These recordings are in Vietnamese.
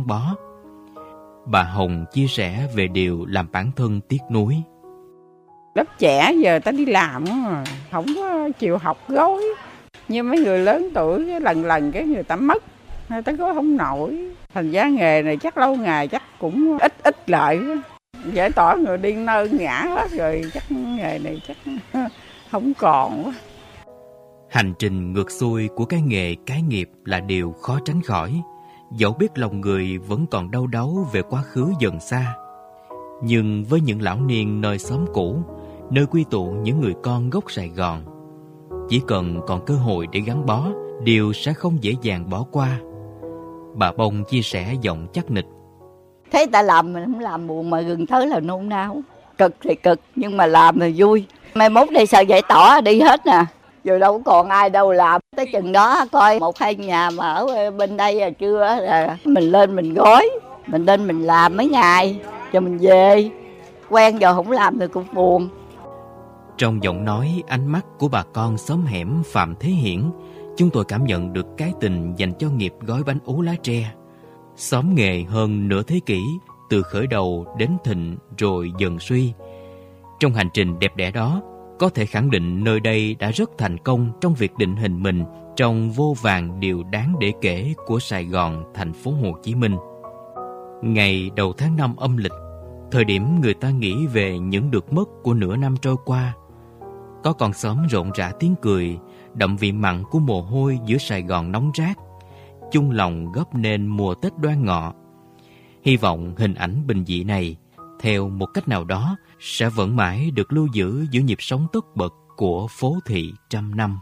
gắn bó. Bà Hồng chia sẻ về điều làm bản thân tiếc nuối. Lớp trẻ giờ ta đi làm mà không có chịu học gói. Như mấy người lớn tuổi lần cái người ta mất, người ta gói không nổi. Thành ra nghề này chắc lâu ngày chắc cũng ít lợi. Giải tỏa người điên nơ ngã hết rồi, chắc nghề này chắc không còn quá. Hành trình ngược xuôi của cái nghề cái nghiệp là điều khó tránh khỏi, dẫu biết lòng người vẫn còn đau đáu về quá khứ dần xa. Nhưng với những lão niên nơi xóm cũ, nơi quy tụ những người con gốc Sài Gòn, chỉ cần còn cơ hội để gắn bó, điều sẽ không dễ dàng bỏ qua. Bà Bông chia sẻ giọng chắc nịch. Thấy ta làm mình không làm buồn, mà gần tới là nôn nao. Cực thì cực, nhưng mà làm thì vui. Mai mốt đây sao giải tỏa đi hết nè. Giờ đâu còn ai đâu làm. Tới chừng đó coi 1-2 nhà mà ở bên đây là chưa là mình lên mình gói. Mình lên mình làm mấy ngày rồi mình về. Quen giờ không làm thì cũng buồn. Trong giọng nói, ánh mắt của bà con xóm hẻm Phạm Thế Hiển, chúng tôi cảm nhận được cái tình dành cho nghiệp gói bánh ú lá tre. Xóm nghề hơn nửa thế kỷ, từ khởi đầu đến thịnh rồi dần suy. Trong hành trình đẹp đẽ đó, có thể khẳng định nơi đây đã rất thành công trong việc định hình mình trong vô vàn điều đáng để kể của Sài Gòn, thành phố Hồ Chí Minh. Ngày đầu tháng 5 âm lịch, thời điểm người ta nghĩ về những được mất của nửa năm trôi qua, có con xóm rộn rã tiếng cười, đậm vị mặn của mồ hôi giữa Sài Gòn nóng rát, chung lòng góp nên mùa Tết Đoan Ngọ. Hy vọng hình ảnh bình dị này, theo một cách nào đó, sẽ vẫn mãi được lưu giữ giữa nhịp sống tất bật của phố thị trăm năm.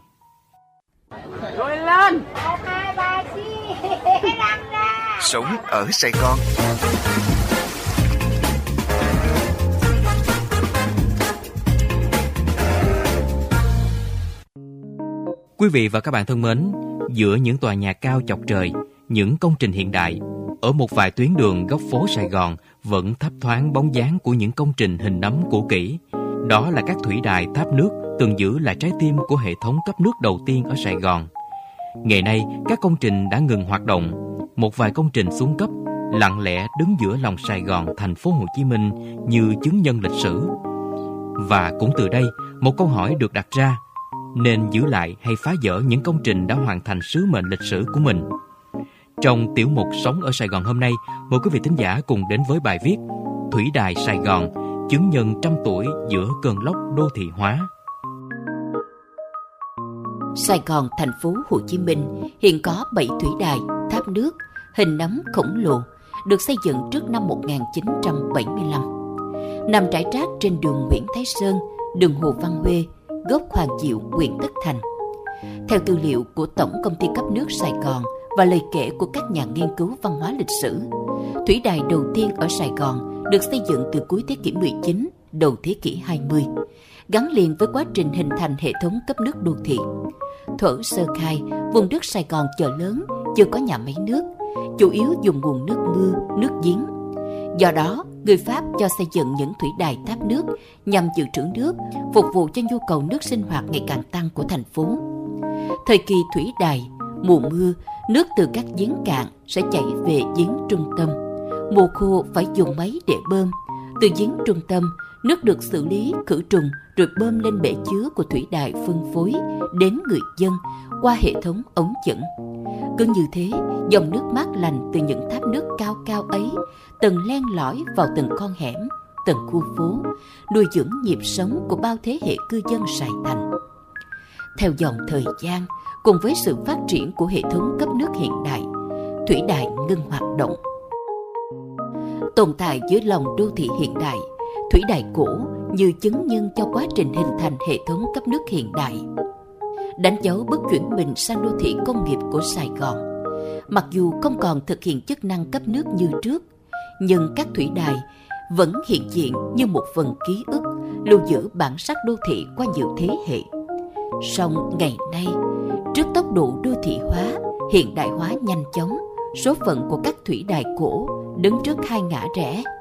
Rồi lên! 1, 2, 3, 5 ra! Sống ở Sài Gòn. Quý vị và các bạn thân mến, giữa những tòa nhà cao chọc trời, những công trình hiện đại, ở một vài tuyến đường góc phố Sài Gòn vẫn thấp thoáng bóng dáng của những công trình hình nấm cũ kỹ. Đó là các thủy đài tháp nước từng giữ là trái tim của hệ thống cấp nước đầu tiên ở Sài Gòn. Ngày nay, các công trình đã ngừng hoạt động. Một vài công trình xuống cấp, lặng lẽ đứng giữa lòng Sài Gòn, thành phố Hồ Chí Minh như chứng nhân lịch sử. Và cũng từ đây, một câu hỏi được đặt ra: nên giữ lại hay phá dỡ những công trình đã hoàn thành sứ mệnh lịch sử của mình? Trong tiểu mục Sống ở Sài Gòn hôm nay, mời quý vị thính giả cùng đến với bài viết Thủy đài Sài Gòn, chứng nhân 100 tuổi giữa cơn lốc đô thị hóa. Sài Gòn, thành phố Hồ Chí Minh hiện có 7 thủy đài, tháp nước, hình nấm khổng lồ, được xây dựng trước năm 1975. Nằm rải rác trên đường Nguyễn Thái Sơn, đường Hồ Văn Huê, gốc Hoàng Diệu, huyện Tất Thành. Theo tư liệu của Tổng Công ty Cấp nước Sài Gòn và lời kể của các nhà nghiên cứu văn hóa lịch sử, thủy đài đầu tiên ở Sài Gòn được xây dựng từ cuối thế kỷ 19, đầu thế kỷ 20, gắn liền với quá trình hình thành hệ thống cấp nước đô thị. Thuở sơ khai, vùng đất Sài Gòn chợ lớn chưa có nhà máy nước, chủ yếu dùng nguồn nước mưa, nước giếng. Do đó, người Pháp cho xây dựng những thủy đài tháp nước nhằm dự trữ nước, phục vụ cho nhu cầu nước sinh hoạt ngày càng tăng của thành phố. Thời kỳ thủy đài, mùa mưa, nước từ các giếng cạn sẽ chảy về giếng trung tâm. Mùa khô phải dùng máy để bơm. Từ giếng trung tâm, nước được xử lý, khử trùng rồi bơm lên bể chứa của thủy đài phân phối đến người dân qua hệ thống ống dẫn. Cứ như thế, dòng nước mát lành từ những tháp nước cao cao ấy từng len lỏi vào từng con hẻm, từng khu phố, nuôi dưỡng nhịp sống của bao thế hệ cư dân Sài Thành. Theo dòng thời gian, cùng với sự phát triển của hệ thống cấp nước hiện đại, thủy đài ngưng hoạt động. Tồn tại giữa lòng đô thị hiện đại, thủy đài cổ như chứng nhân cho quá trình hình thành hệ thống cấp nước hiện đại, đánh dấu bước chuyển mình sang đô thị công nghiệp của Sài Gòn. Mặc dù không còn thực hiện chức năng cấp nước như trước, nhưng các thủy đài vẫn hiện diện như một phần ký ức, lưu giữ bản sắc đô thị qua nhiều thế hệ. Song ngày nay, trước tốc độ đô thị hóa, hiện đại hóa nhanh chóng, số phận của các thủy đài cổ đứng trước hai ngã rẽ